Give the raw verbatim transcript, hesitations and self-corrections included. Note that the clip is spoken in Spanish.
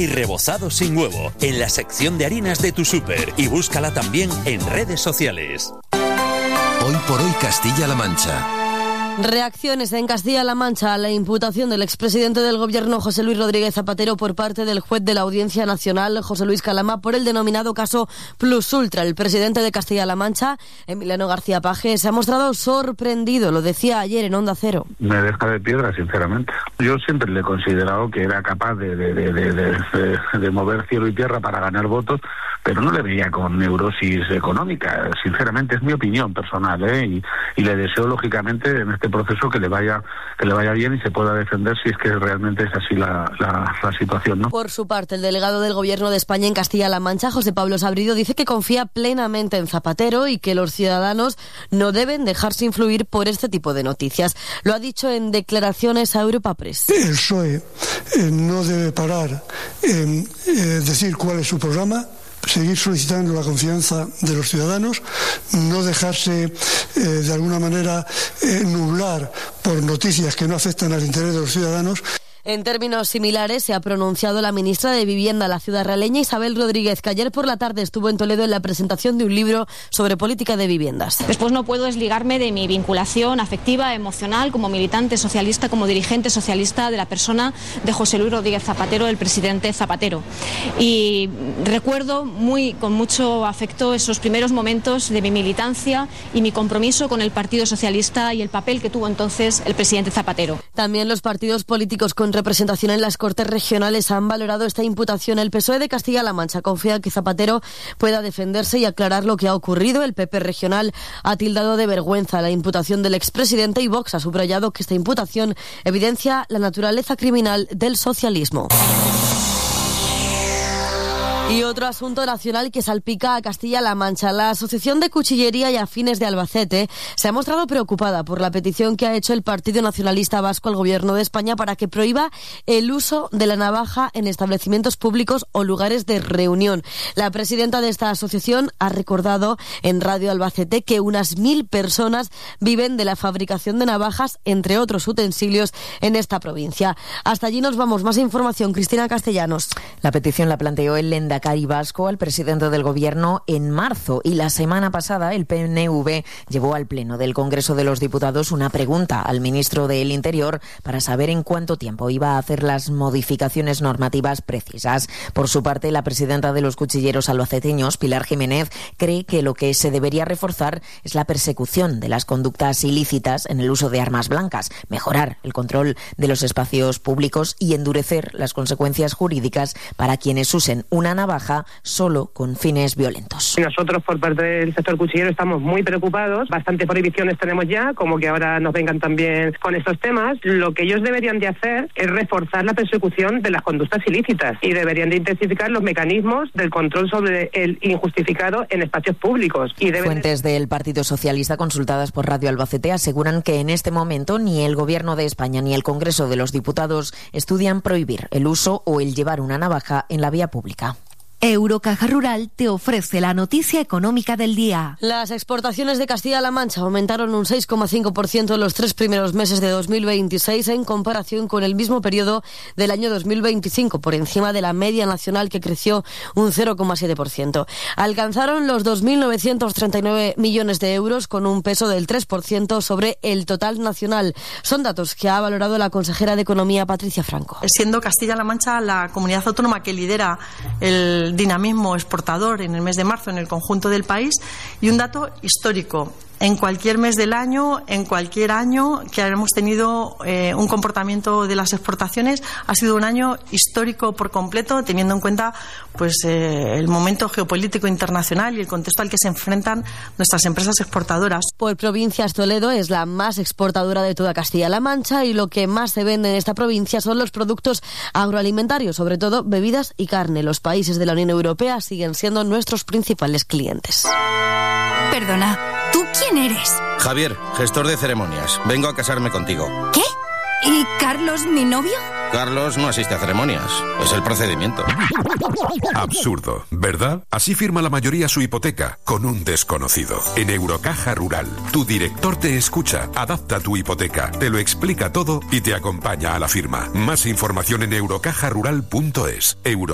y rebozado sin huevo en la sección de harinas de tu súper y búscala también en redes sociales. Hoy por hoy Castilla-La Mancha. Reacciones en Castilla-La Mancha a la imputación del expresidente del Gobierno José Luis Rodríguez Zapatero por parte del juez de la Audiencia Nacional José Luis Calama por el denominado caso Plus Ultra. El presidente de Castilla-La Mancha, Emiliano García Paje, se ha mostrado sorprendido, lo decía ayer en Onda Cero. Me deja de piedra, sinceramente. Yo siempre le he considerado que era capaz de, de, de, de, de, de, de mover cielo y tierra para ganar votos, pero no le veía con neurosis económica. Sinceramente, es mi opinión personal, ¿eh? y, y le deseo, lógicamente, en este proceso que le vaya que le vaya bien y se pueda defender si es que realmente es así la, la, la situación, ¿no? Por su parte, el delegado del Gobierno de España en Castilla-La Mancha, José Pablo Sabrido, dice que confía plenamente en Zapatero y que los ciudadanos no deben dejarse influir por este tipo de noticias. Lo ha dicho en declaraciones a Europa Press. El P S O E eh, no debe parar en eh, decir cuál es su programa, seguir solicitando la confianza de los ciudadanos, no dejarse eh, de alguna manera eh, nublar por noticias que no afectan al interés de los ciudadanos. En términos similares se ha pronunciado la ministra de Vivienda, la ciudad realeña, Isabel Rodríguez, que ayer por la tarde estuvo en Toledo en la presentación de un libro sobre política de viviendas. Después no puedo desligarme de mi vinculación afectiva, emocional, como militante socialista, como dirigente socialista de la persona de José Luis Rodríguez Zapatero, el presidente Zapatero. Y recuerdo muy, con mucho afecto esos primeros momentos de mi militancia y mi compromiso con el Partido Socialista y el papel que tuvo entonces el presidente Zapatero. También los partidos políticos con representación en las Cortes Regionales han valorado esta imputación. El P S O E de Castilla-La Mancha confía que Zapatero pueda defenderse y aclarar lo que ha ocurrido. El P P regional ha tildado de vergüenza la imputación del expresidente y Vox ha subrayado que esta imputación evidencia la naturaleza criminal del socialismo. Y otro asunto nacional que salpica a Castilla-La Mancha. La Asociación de Cuchillería y Afines de Albacete se ha mostrado preocupada por la petición que ha hecho el Partido Nacionalista Vasco al Gobierno de España para que prohíba el uso de la navaja en establecimientos públicos o lugares de reunión. La presidenta de esta asociación ha recordado en Radio Albacete que unas mil personas viven de la fabricación de navajas, entre otros utensilios, en esta provincia. Hasta allí nos vamos. Más información, Cristina Castellanos. La petición la planteó el Lenda Cari Vasco al presidente del Gobierno en marzo y la semana pasada el P N V llevó al Pleno del Congreso de los Diputados una pregunta al ministro del Interior para saber en cuánto tiempo iba a hacer las modificaciones normativas precisas. Por su parte, la presidenta de los cuchilleros albaceteños, Pilar Jiménez, cree que lo que se debería reforzar es la persecución de las conductas ilícitas en el uso de armas blancas, mejorar el control de los espacios públicos y endurecer las consecuencias jurídicas para quienes usen una navaja solo con fines violentos. Nosotros por parte del sector cuchillero estamos muy preocupados, bastante prohibiciones tenemos ya, como que ahora nos vengan también con estos temas. Lo que ellos deberían de hacer es reforzar la persecución de las conductas ilícitas y deberían de intensificar los mecanismos del control sobre el injustificado en espacios públicos. Y deben... Fuentes del Partido Socialista consultadas por Radio Albacete aseguran que en este momento ni el Gobierno de España ni el Congreso de los Diputados estudian prohibir el uso o el llevar una navaja en la vía pública. Eurocaja Rural te ofrece la noticia económica del día. Las exportaciones de Castilla-La Mancha aumentaron un seis coma cinco por ciento en los tres primeros meses de dos mil veintiséis en comparación con el mismo periodo del año dos mil veinticinco, por encima de la media nacional que creció un cero coma siete por ciento. Alcanzaron los dos mil novecientos treinta y nueve millones de euros con un peso del tres por ciento sobre el total nacional. Son datos que ha valorado la consejera de Economía, Patricia Franco. Siendo Castilla-La Mancha la comunidad autónoma que lidera el dinamismo exportador en el mes de marzo en el conjunto del país, y un dato histórico. En cualquier mes del año, en cualquier año que hemos tenido eh, un comportamiento de las exportaciones, ha sido un año histórico por completo, teniendo en cuenta pues eh, el momento geopolítico internacional y el contexto al que se enfrentan nuestras empresas exportadoras. Por provincias, Toledo es la más exportadora de toda Castilla-La Mancha y lo que más se vende en esta provincia son los productos agroalimentarios, sobre todo bebidas y carne. Los países de la Unión Europea siguen siendo nuestros principales clientes. Perdona, ¿tú quién eres? Javier, gestor de ceremonias. Vengo a casarme contigo. ¿Qué? ¿Y Carlos, mi novio? Carlos no asiste a ceremonias. Es el procedimiento. Absurdo, ¿verdad? Así firma la mayoría su hipoteca, con un desconocido. En Eurocaja Rural, tu director te escucha, adapta tu hipoteca, te lo explica todo y te acompaña a la firma. Más información en eurocaja rural punto es. Euro